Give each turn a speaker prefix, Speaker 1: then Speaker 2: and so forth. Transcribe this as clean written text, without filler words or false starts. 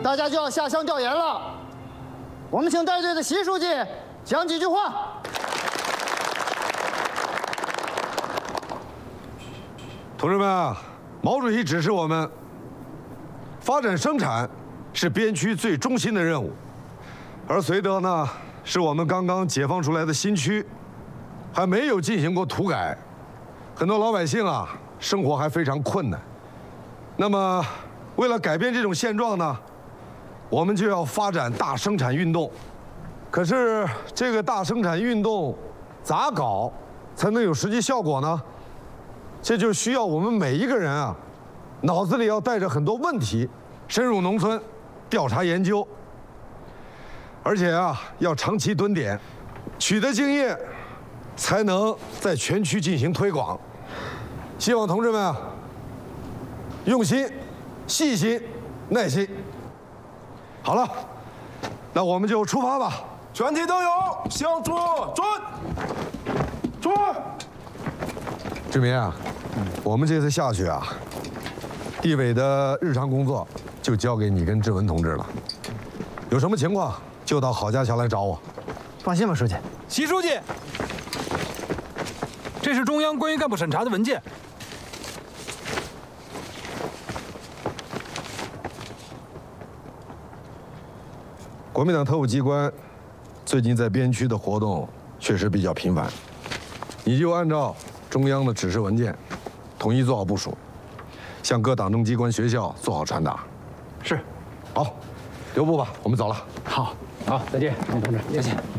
Speaker 1: 大家就要下乡调研了。我们请带队的习书记讲几句话。
Speaker 2: 同志们啊，毛主席指示我们，发展生产是边区最中心的任务，而绥德呢，是我们刚刚解放出来的新区，还没有进行过土改，很多老百姓啊，生活还非常困难。那么，为了改变这种现状呢，我们就要发展大生产运动。可是，这个大生产运动咋搞才能有实际效果呢？这就需要我们每一个人啊，脑子里要带着很多问题，深入农村调查研究，而且啊，要长期蹲点，取得经验，才能在全区进行推广。希望同志们啊，用心、细心、耐心。好了，那我们就出发吧。
Speaker 3: 全体都有向左转，转。
Speaker 2: 志明啊，我们这次下去啊，地委的日常工作就交给你跟志文同志了。有什么情况就到郝家桥来找我。
Speaker 1: 放心吧，书记。
Speaker 4: 习书记，这是中央关于干部审查的文件。
Speaker 2: 国民党特务机关最近在边区的活动确实比较频繁，你就按照中央的指示文件，统一做好部署，向各党政机关、学校做好传达。
Speaker 4: 是，
Speaker 2: 好，留步吧，我们走了。
Speaker 4: 好，再见，同志，再见。